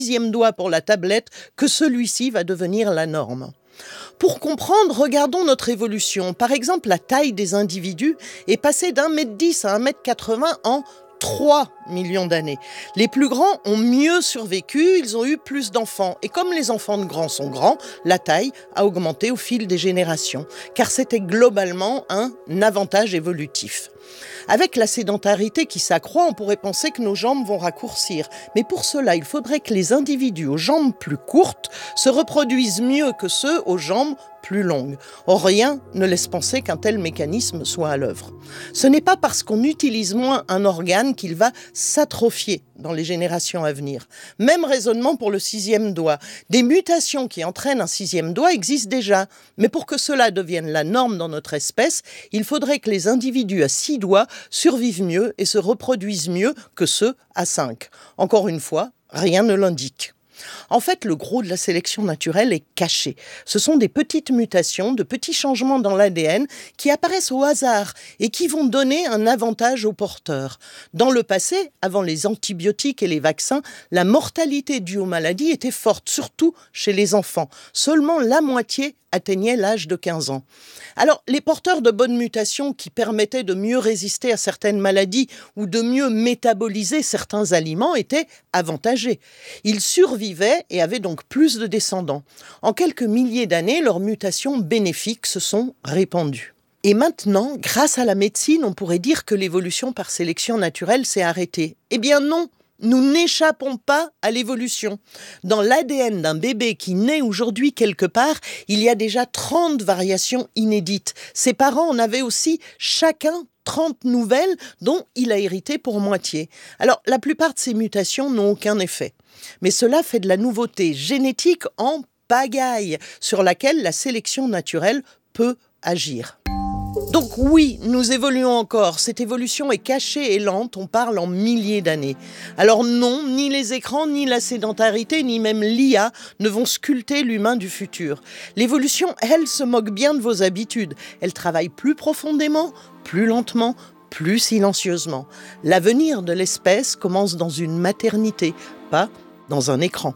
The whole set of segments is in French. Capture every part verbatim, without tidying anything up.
sixième doigt pour la tablette que celui-ci va devenir la norme. Pour comprendre, regardons notre évolution. Par exemple, la taille des individus est passée d'un mètre dix à un mètre quatre-vingts en trois millions d'années. Les plus grands ont mieux survécu, ils ont eu plus d'enfants. Et comme les enfants de grands sont grands, la taille a augmenté au fil des générations, car c'était globalement un avantage évolutif. Avec la sédentarité qui s'accroît, on pourrait penser que nos jambes vont raccourcir. Mais pour cela, il faudrait que les individus aux jambes plus courtes se reproduisent mieux que ceux aux jambes plus longues. Or, rien ne laisse penser qu'un tel mécanisme soit à l'œuvre. Ce n'est pas parce qu'on utilise moins un organe qu'il va s'atrophier dans les générations à venir. Même raisonnement pour le sixième doigt. Des mutations qui entraînent un sixième doigt existent déjà. Mais pour que cela devienne la norme dans notre espèce, il faudrait que les individus à six doigts survivent mieux et se reproduisent mieux que ceux à cinq. Encore une fois, rien ne l'indique. En fait, le gros de la sélection naturelle est caché. Ce sont des petites mutations, de petits changements dans l'A D N qui apparaissent au hasard et qui vont donner un avantage aux porteurs. Dans le passé, avant les antibiotiques et les vaccins, la mortalité due aux maladies était forte, surtout chez les enfants. Seulement la moitié atteignait l'âge de quinze ans. Alors, les porteurs de bonnes mutations qui permettaient de mieux résister à certaines maladies ou de mieux métaboliser certains aliments étaient avantagés. Ils survivaient et avaient donc plus de descendants. En quelques milliers d'années, leurs mutations bénéfiques se sont répandues. Et maintenant, grâce à la médecine, on pourrait dire que l'évolution par sélection naturelle s'est arrêtée. Eh bien non! Nous n'échappons pas à l'évolution. Dans l'A D N d'un bébé qui naît aujourd'hui quelque part, il y a déjà trente variations inédites. Ses parents en avaient aussi chacun trente nouvelles dont il a hérité pour moitié. Alors, la plupart de ces mutations n'ont aucun effet. Mais cela fait de la nouveauté génétique en pagaille sur laquelle la sélection naturelle peut agir. Donc oui, nous évoluons encore. Cette évolution est cachée et lente, on parle en milliers d'années. Alors non, ni les écrans, ni la sédentarité, ni même l'I A ne vont sculpter l'humain du futur. L'évolution, elle, se moque bien de vos habitudes. Elle travaille plus profondément, plus lentement, plus silencieusement. L'avenir de l'espèce commence dans une maternité, pas dans un écran.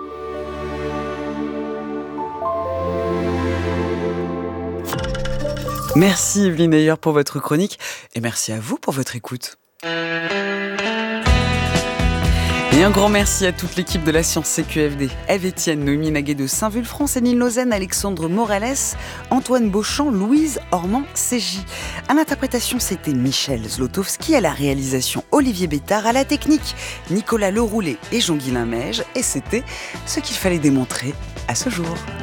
Merci Evelyne Ayer pour votre chronique et merci à vous pour votre écoute. Et un grand merci à toute l'équipe de la Science C Q F D. Ève Etienne, Noémie Naguet de Saint-Vulfranc, Céline Lausanne, Alexandre Morales, Antoine Beauchamp, Louise Ormand-Ségy. À l'interprétation, c'était Michel Zlotowski, à la réalisation Olivier Bétard, à la technique Nicolas Leroulet et Jean-Guilain Meige. Et c'était ce qu'il fallait démontrer à ce jour.